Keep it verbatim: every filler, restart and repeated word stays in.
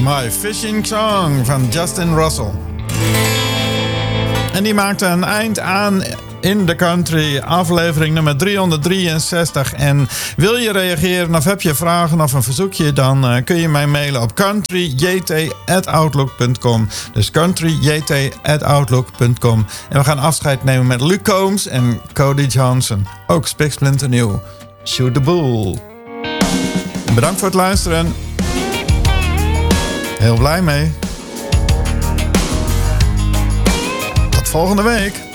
My Fishing Song van Justin Russell. En die maakte een eind aan in the country, aflevering nummer driehonderddrieënzestig. En wil je reageren of heb je vragen of een verzoekje, dan uh, kun je mij mailen op country j t at outlook punt com. Dus country j t at outlook punt com. En we gaan afscheid nemen met Luke Combs en Cody Johnson. Ook spiksplinternieuw. Shoot the bull. Bedankt voor het luisteren. Heel blij mee. Tot volgende week.